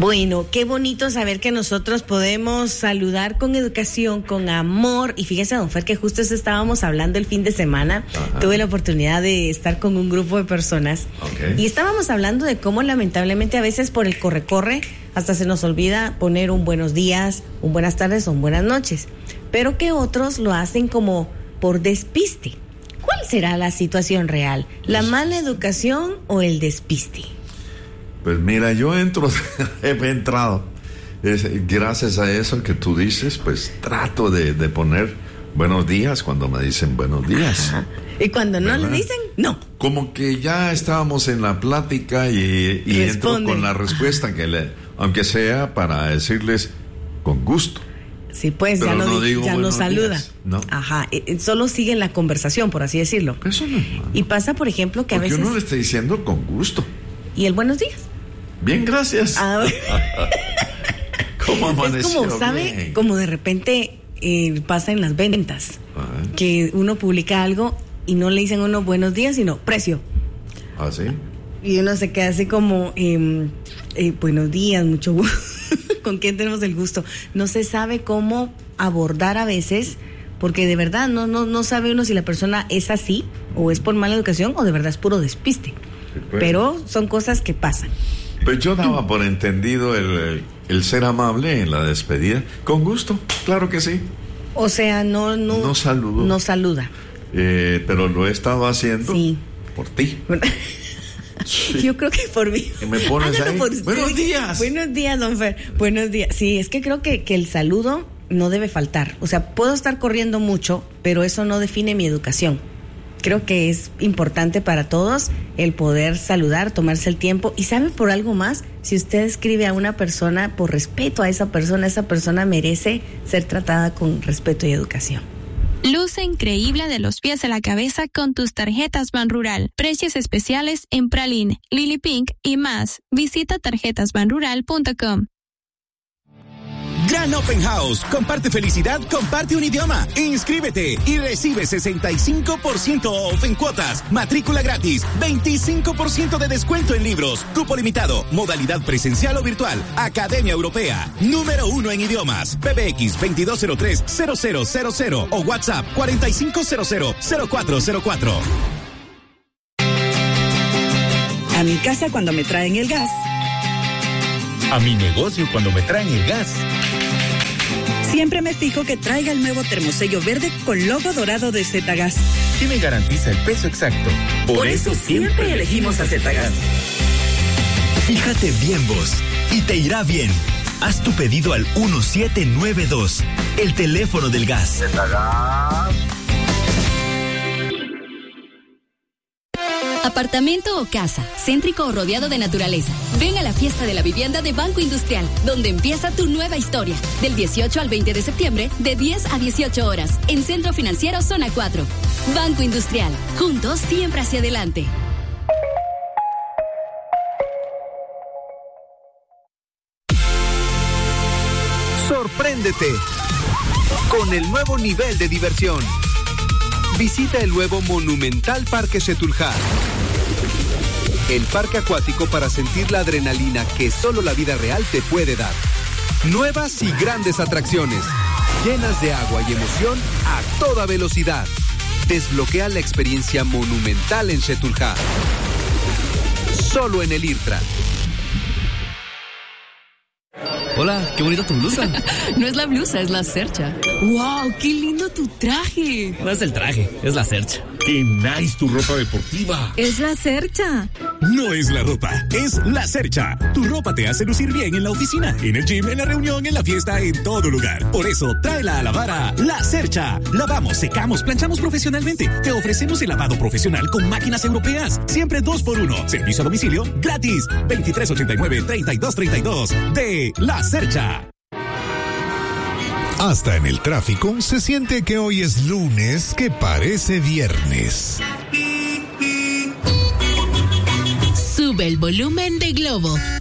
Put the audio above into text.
Bueno, qué bonito saber que nosotros podemos saludar con educación, con amor. Y fíjese, don Fer, que justo eso estábamos hablando el fin de semana. Ajá. Tuve la oportunidad de estar con un grupo de personas. Okay. Y estábamos hablando de cómo lamentablemente a veces por el corre-corre hasta se nos olvida poner un buenos días, un buenas tardes o un buenas noches. Pero que otros lo hacen como por despiste. ¿Cuál será la situación real? ¿La mala educación o el despiste? Pues mira, yo he entrado, gracias a eso que tú dices, pues trato de poner buenos días cuando me dicen buenos días. Ajá. Y cuando no le dicen, no. Como que ya estábamos en la plática y entro con la respuesta, aunque sea para decirles con gusto. Sí, pues pero ya no saluda. ¿No? Ajá, solo sigue la conversación, por así decirlo. Eso no es malo. Y pasa, por ejemplo, que porque a veces... uno le está diciendo con gusto. ¿Y el buenos días? Bien, gracias. ¿Cómo amaneció? Es como, ¿sabe? Bien. Como de repente pasa en las ventas. Ajá. Que uno publica algo y no le dicen a uno buenos días, sino precio. ¿Ah, sí? Y uno se queda así como, buenos días, mucho gusto. ¿Con quién tenemos el gusto? No se sabe cómo abordar a veces, porque de verdad no sabe uno si la persona es así, o es por mala educación, o de verdad es puro despiste. Sí, pues. Pero son cosas que pasan. Pues yo daba por entendido el ser amable en la despedida. Con gusto, claro que sí. O sea, no saludo. No saluda. Pero lo he estado haciendo por ti. Sí. Yo creo que por mí. ¿Me pones ahí? Buenos días. Buenos días, don Fer. Buenos días. Sí, es que creo que el saludo no debe faltar. O sea, puedo estar corriendo mucho, pero eso no define mi educación. Creo que es importante para todos el poder saludar, tomarse el tiempo. Y ¿sabe por algo más? Si usted escribe a una persona por respeto a esa persona merece ser tratada con respeto y educación. Luce increíble de los pies a la cabeza con tus tarjetas Banrural. Precios especiales en Praline, Lily Pink y más. Visita tarjetasbanrural.com. Gran Open House. Comparte felicidad, comparte un idioma. Inscríbete y recibe 65% off en cuotas. Matrícula gratis. 25% de descuento en libros. Cupo limitado. Modalidad presencial o virtual. Academia Europea. Número 1 en idiomas. PBX 2203-0000 o WhatsApp 4500-0404. A mi casa cuando me traen el gas. A mi negocio cuando me traen el gas. Siempre me fijo que traiga el nuevo termosello verde con logo dorado de Zetagas. Que me garantiza el peso exacto. Por eso siempre elegimos a Zetagas. Fíjate bien vos y te irá bien. Haz tu pedido al 1792, el teléfono del gas. Zetagas. Apartamento o casa, céntrico o rodeado de naturaleza. Ven a la fiesta de la vivienda de Banco Industrial, donde empieza tu nueva historia. Del 18 al 20 de septiembre, de 10 a 18 horas, en Centro Financiero Zona 4. Banco Industrial, juntos siempre hacia adelante. Sorpréndete con el nuevo nivel de diversión. Visita el nuevo Monumental Parque Setúljar. El parque acuático para sentir la adrenalina que solo la vida real te puede dar. Nuevas y grandes atracciones, llenas de agua y emoción a toda velocidad. Desbloquea la experiencia monumental en Setúljar. Solo en el IRTRA. Hola, qué bonita tu blusa. No es la blusa, es la cercha. ¡Wow! ¡Qué lindo tu traje! No es el traje, es la cercha. ¡Qué nice tu ropa deportiva! Es la cercha. No es la ropa, es la cercha. Tu ropa te hace lucir bien en la oficina, en el gym, en la reunión, en la fiesta, en todo lugar. Por eso, tráela a lavar a La Cercha. Lavamos, secamos, planchamos profesionalmente. Te ofrecemos el lavado profesional con máquinas europeas. Siempre 2x1. Servicio a domicilio gratis. 2389-3232. De La Cercha. Hasta en el tráfico se siente que hoy es lunes que parece viernes. Sube el volumen de Globo.